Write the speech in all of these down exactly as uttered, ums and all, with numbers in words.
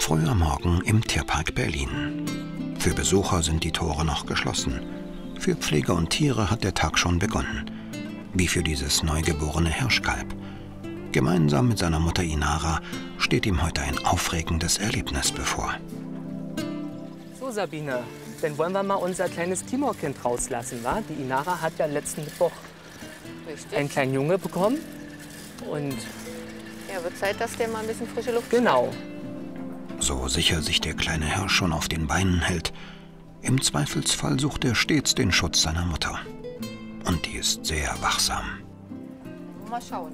Früh am Morgen im Tierpark Berlin. Für Besucher sind die Tore noch geschlossen. Für Pfleger und Tiere hat der Tag schon begonnen. Wie für dieses neugeborene Hirschkalb. Gemeinsam mit seiner Mutter Inara steht ihm heute ein aufregendes Erlebnis bevor. So, Sabine, dann wollen wir mal unser kleines Timorkind rauslassen, wa? Die Inara hat ja letzten Mittwoch Richtig. einen kleinen Junge bekommen. Und ja, wird Zeit, dass der mal ein bisschen frische Luft genau. So sicher sich der kleine Hirsch schon auf den Beinen hält, im Zweifelsfall sucht er stets den Schutz seiner Mutter. Und die ist sehr wachsam. Mal schauen.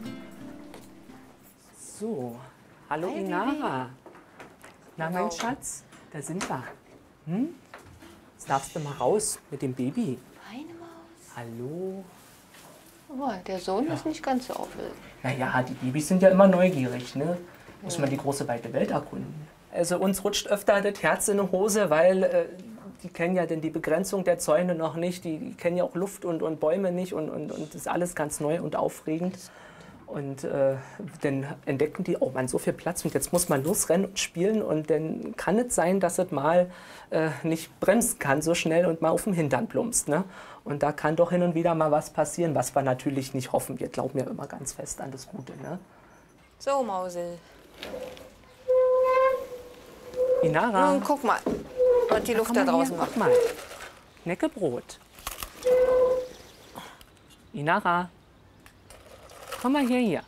So, hallo Hi, Inara. Na, mein Genau. Schatz, da sind wir. Hm? Jetzt darfst du mal raus mit dem Baby. Eine Maus. Hallo. Oh, der Sohn ist nicht ganz so aufregend. Naja, die Babys sind ja immer neugierig, ne? Muss man die große weite Welt erkunden. Also uns rutscht öfter das Herz in die Hose, weil äh, die kennen ja denn die Begrenzung der Zäune noch nicht. Die, die kennen ja auch Luft und, und Bäume nicht und, und, und das ist alles ganz neu und aufregend. Und äh, dann entdecken die, oh man, so viel Platz und jetzt muss man losrennen und spielen und dann kann es sein, dass es mal äh, nicht bremsen kann so schnell und mal auf dem Hintern plumpst, ne? Und da kann doch hin und wieder mal was passieren, was wir natürlich nicht hoffen. Wir glauben ja immer ganz fest an das Gute, ne? So, Mausel. Inara. Nun, guck mal, was die Luft Komm da mal draußen hier, macht. guck mal. Neckebrot. Inara. Komm mal hier, hier.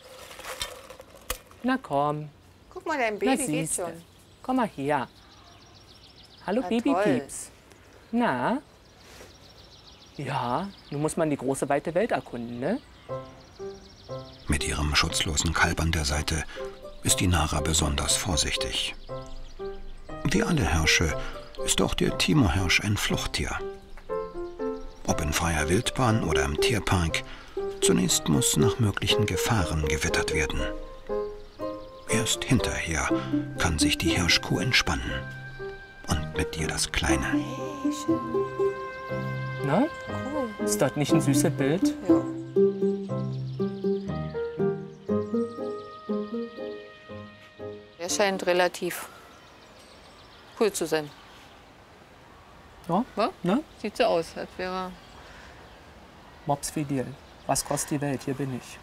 Na komm. Guck mal, dein Na Baby geht siehste. schon. Komm mal hier. Hallo, Na, Babypieps. Na? Ja, nun muss man die große, weite Welt erkunden, ne? Mit ihrem schutzlosen Kalb an der Seite ist Inara besonders vorsichtig. Wie alle Hirsche ist auch der Timorhirsch ein Fluchttier. Ob in freier Wildbahn oder im Tierpark, zunächst muss nach möglichen Gefahren gewittert werden. Erst hinterher kann sich die Hirschkuh entspannen. Und mit ihr das Kleine. Hey, schön. Na? Cool. Ist das nicht ein süßes Bild? Ja. Er scheint relativ cool zu sein. Ja? Ja? Ne? Sieht so aus, als wäre Mops fidel. Was kostet die Welt? Hier bin ich.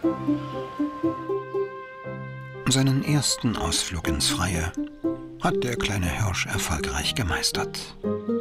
Seinen ersten Ausflug ins Freie hat der kleine Hirsch erfolgreich gemeistert.